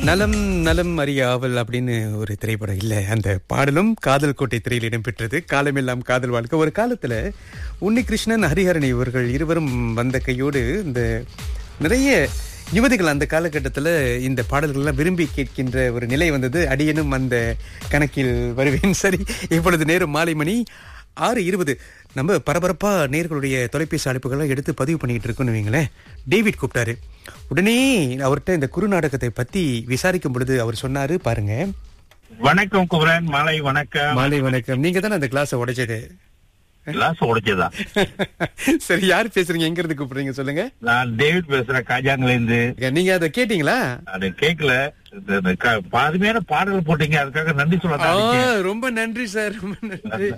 நலம் நலம் அறிய ஆவல் அப்படின்னு ஒரு திரைப்படம் இல்ல, அந்த பாடலும் காதல் கோட்டை திரையில் இடம்பெற்றது. காலமெல்லாம் காதல் வாழ்க்கை. ஒரு காலத்துல உன்னிகிருஷ்ணன், ஹரிஹரன் இவர்கள் இருவரும் வந்த கையோடு இந்த நிறைய யுவதிகள் அந்த காலகட்டத்தில் இந்த பாடல்கள்லாம் விரும்பி கேட்கின்ற ஒரு நிலை வந்தது. அடியனும் அந்த கணக்கில் வருவேன். சரி, இப்பொழுது நேரம் மாலை மணி 6:20. நம்ம பரபரப்பா நேர்களுடைய தொலைபேசி அழைப்புகளை எடுத்து பதிவு பண்ணிட்டு இருக்கோம்னு வைங்களேன். டேவிட் கூப்பிட்டாரு. உடனே அவர்கிட்ட இந்த குறுநாடகத்தை பத்தி விசாரிக்கும் பொழுது அவர் சொன்னாரு, பாருங்க. வணக்கம் குமரன். மாலை வணக்கம். மாலை வணக்கம். நீங்க தானே அந்த கிளாஸை உடைச்சது? கிளாஸ் உடைச்சதா? சரி, யார் பேசுறீங்க? எங்க இருந்து கூப்பிடுறீங்க சொல்லுங்க. நான் டேவிட் பேசுறேன், காஜாங்கல இருந்து. நீங்க அதை கேட்டீங்களா? அது கேட்கல. பாதுமையான பாடல் போட்டீங்க, அதுக்காக நன்றி சொல்ல. ரொம்ப நன்றி சார், ரொம்ப நன்றி.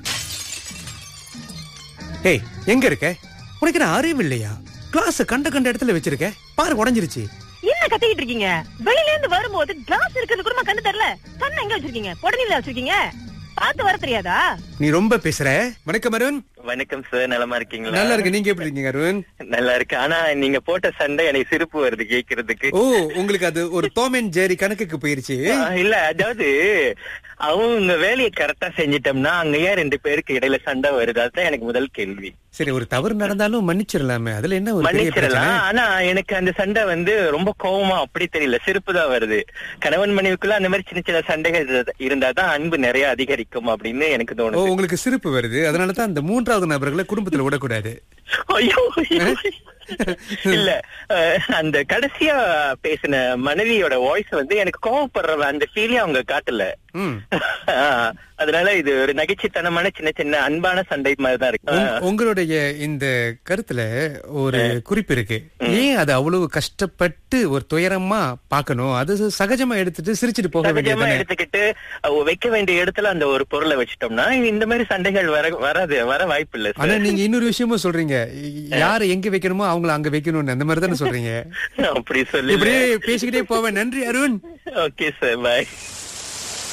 ஏய், எங்க இருக்க? உனக்கு நான் அறிவு இல்லையா? கிளாஸ் கண்ட இடத்துல வச்சிருக்க பாரு, உடைஞ்சிருச்சு. என்ன கத்திக்கிட்டு இருக்கீங்க? வெளியில இருந்து வரும்போது கிளாஸ் இருக்கிறது கூட கண்ணு தெரியல. கண்ணை எங்க வச்சிருக்கீங்க? உடனே வச்சிருக்கீங்க. பார்த்து வர தெரியாதா? நீ ரொம்ப பேசுற. வணக்கம் அருண். வணக்கம் சார், நலமா இருக்கீங்களா? நல்லா இருக்கு. நீங்க எப்படி இருக்கீங்க அருண்? நல்லா இருக்கு. ஆனா நீங்க போட்ட சண்டை எனக்கு சிரிப்பு வருது கேக்குறதுக்கு. ஓ, உங்களுக்கு அது ஒரு டாம் அண்ட் ஜெர்ரி கணக்குக்கு போயிருச்சு. இல்ல, அதாவது அவங்க வேலையை கரெக்டா செஞ்சிட்டோம்னா அங்க ஏன் 2 பேருக்கு இடையில சண்டை வருது? அதுதான் எனக்கு முதல் கேள்வி. சரி, ஒரு தவறு நடந்தாலும் மன்னிச்சிடலாமே, அதுல என்ன ஒரு பெரிய பிரச்சனை? மன்னிச்சிடலாம். ஆனா எனக்கு அந்த சண்டை ரொம்ப கோவமா அப்படி தெரியல, சிரிப்பு தான் வருது. கணவன் மனைவிக்குள்ள அந்த மாதிரி சின்ன சின்ன சண்டைகள் இருந்தாதான் அன்பு நிறைய அதிகரிக்கும் அப்படின்னு எனக்கு ஓ, தோணுது. உங்களுக்கு சிரிப்பு வருது. அதனாலதான் அந்த 3வது நபர்களை குடும்பத்துல விடக்கூடாது. ஐயோ, இல்ல, அந்த கடைசியா பேசின மனைவியோட வாய்ஸ் எனக்கு கோவப்படுற அந்த ஃபீலே அவங்க காட்டல. அதனால இது ஒரு நகைச்சுத்தனமான சின்ன சின்ன அன்பான சண்டை மாதிரிதான் இருக்கு. உங்களுடைய இந்த கருத்துல ஒரு குறிப்பு இருக்கு. ஏன் அது அவ்வளவு கஷ்டப்பட்டு ஒரு துயரமா பாக்கணும்? அது சகஜமா எடுத்துட்டு சிரிச்சிட்டு போக வேண்டியது. எடுத்துக்கிட்டு வைக்க வேண்டிய இடத்துல அந்த ஒரு பொருளை வச்சிட்டோம்னா இந்த மாதிரி சண்டைகள் வர வாய்ப்பு இல்ல. ஆனா நீங்க இன்னொரு விஷயமும் சொல்றீங்க, யாரு எங்க வைக்கணுமோ அவங்கள அங்க வைக்கணும்னு. அந்த மாதிரி தானே சொல்றீங்க? அப்படி சொல்லி இப்படியே பேசிக்கிட்டே போவேன். நன்றி அருண். ஓகே சார், பாய்.